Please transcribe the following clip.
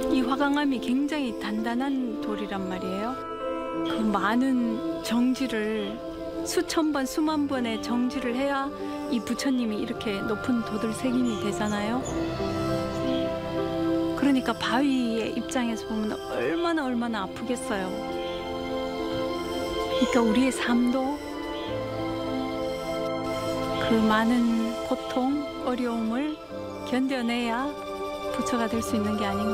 이 화강암이 굉장히 단단한 돌이란 말이에요. 그 많은 정지를 수천 번, 수만 번의 정지를 해야 이 부처님이 이렇게 높은 도들새김이 되잖아요. 그러니까 바위의 입장에서 보면 얼마나 아프겠어요. 그러니까 우리의 삶도 그 많은 고통, 어려움을 견뎌내야 부처가 될 수 있는 게 아닌가.